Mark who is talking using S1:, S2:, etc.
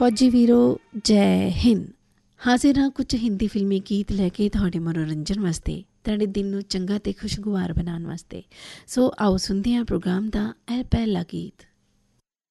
S1: ਫੌਜੀ ਵੀਰੋ ਜੈ ਹਿੰਦ। ਹਾਜ਼ਰ ਹਾਂ ਕੁਝ ਹਿੰਦੀ ਫਿਲਮੀ ਗੀਤ ਲੈ ਕੇ ਤੁਹਾਡੇ ਮਨੋਰੰਜਨ ਵਾਸਤੇ, ਤੁਹਾਡੇ ਦਿਨ ਨੂੰ ਚੰਗਾ ਅਤੇ ਖੁਸ਼ਗਵਾਰ ਬਣਾਉਣ ਵਾਸਤੇ। ਸੋ ਆਓ ਸੁਣਦੇ ਹਾਂ ਪ੍ਰੋਗਰਾਮ ਦਾ ਇਹ ਪਹਿਲਾ ਗੀਤ।